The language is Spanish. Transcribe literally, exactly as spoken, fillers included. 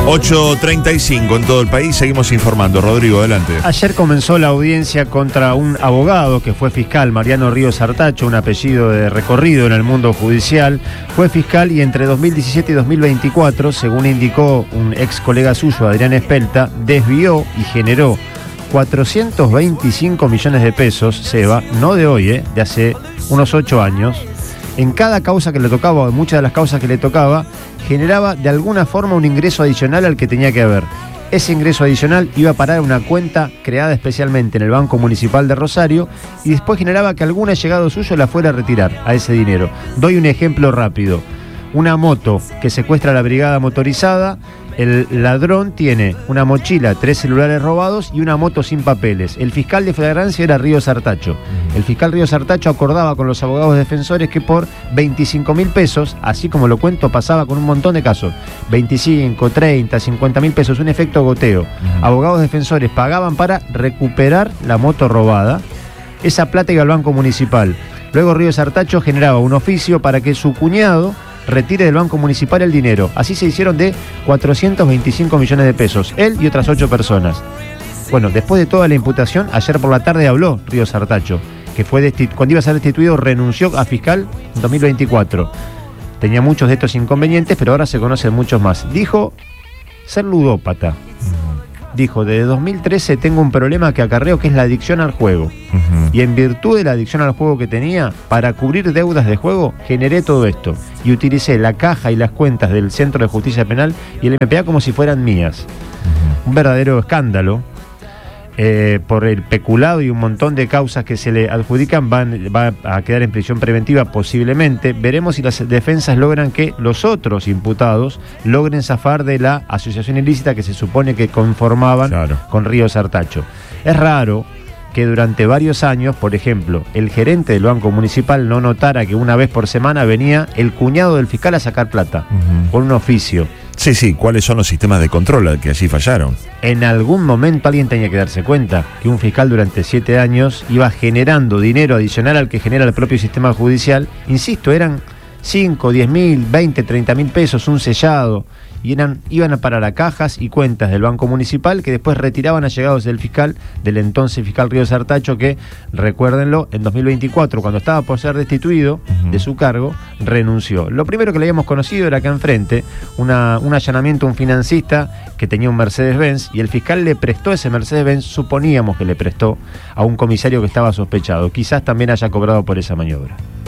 ocho treinta y cinco en todo el país, seguimos informando. Rodrigo, adelante. Ayer comenzó la audiencia contra un abogado que fue fiscal, Mariano Ríos Artacho, un apellido de recorrido en el mundo judicial. Fue fiscal y entre dos mil diecisiete y dos mil veinticuatro, según indicó un ex colega suyo, Adrián Espelta, desvió y generó cuatrocientos veinticinco millones de pesos, Seba, no de hoy, eh, de hace unos ocho años. En cada causa que le tocaba, o en muchas de las causas que le tocaba, generaba de alguna forma un ingreso adicional al que tenía que haber. Ese ingreso adicional iba a parar a una cuenta creada especialmente en el Banco Municipal de Rosario y después generaba que algún allegado suyo la fuera a retirar a ese dinero. Doy un ejemplo rápido. Una moto que secuestra a la brigada motorizada, el ladrón tiene una mochila, tres celulares robados y una moto sin papeles. El fiscal de flagrancia era Ríos Artacho. El fiscal Ríos Artacho acordaba con los abogados defensores que por veinticinco mil pesos, así como lo cuento, pasaba con un montón de casos, veinticinco, treinta, cincuenta mil pesos, un efecto goteo. Uh-huh. Abogados defensores pagaban para recuperar la moto robada. Esa plata iba al Banco Municipal. Luego Ríos Artacho generaba un oficio para que su cuñado retire del Banco Municipal el dinero. Así se hicieron de cuatrocientos veinticinco millones de pesos, él y otras ocho personas. Bueno, después de toda la imputación, ayer por la tarde habló Ríos Artacho, que fue destitu- cuando iba a ser destituido renunció a fiscal en dos mil veinticuatro. Tenía muchos de estos inconvenientes, pero ahora se conocen muchos más. Dijo ser ludópata. Dijo, desde dos mil trece tengo un problema que acarreo, que es la adicción al juego. Uh-huh. Y en virtud de la adicción al juego que tenía, para cubrir deudas de juego, generé todo esto. Y utilicé la caja y las cuentas del Centro de Justicia Penal y el M P A como si fueran mías. Uh-huh. Un verdadero escándalo. Eh, por el peculado y un montón de causas que se le adjudican, van, va a quedar en prisión preventiva posiblemente. Veremos si las defensas logran que los otros imputados logren zafar de la asociación ilícita que se supone que conformaban claro. con Ríos Artacho. Es raro que durante varios años, por ejemplo, el gerente del Banco Municipal no notara que una vez por semana venía el cuñado del fiscal a sacar plata, uh-huh. con un oficio. Sí, sí, ¿cuáles son los sistemas de control que allí fallaron? En algún momento alguien tenía que darse cuenta que un fiscal durante siete años iba generando dinero adicional al que genera el propio sistema judicial. Insisto, eran cinco, diez mil, veinte, treinta mil pesos, un sellado, y eran, iban a parar a cajas y cuentas del Banco Municipal que después retiraban allegados del fiscal, del entonces fiscal Ríos Artacho, que, recuérdenlo, en dos mil veinticuatro, cuando estaba por ser destituido uh-huh. de su cargo, renunció. Lo primero que le habíamos conocido era acá enfrente, una, un allanamiento a un financista que tenía un Mercedes-Benz, y el fiscal le prestó ese Mercedes-Benz, suponíamos que le prestó a un comisario que estaba sospechado. Quizás también haya cobrado por esa maniobra.